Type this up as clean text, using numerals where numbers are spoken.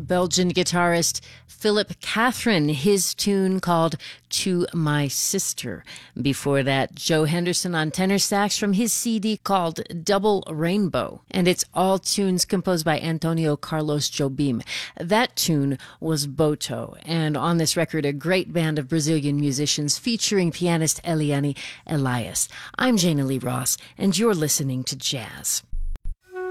Belgian guitarist Philip Catherine, his tune called To My Sister. Before that, Joe Henderson on tenor sax from his CD called Double Rainbow. And it's all tunes composed by Antonio Carlos Jobim. That tune was Boto. And on this record, a great band of Brazilian musicians featuring pianist Eliane Elias. I'm Jana Lee Ross, and you're listening to Jazz.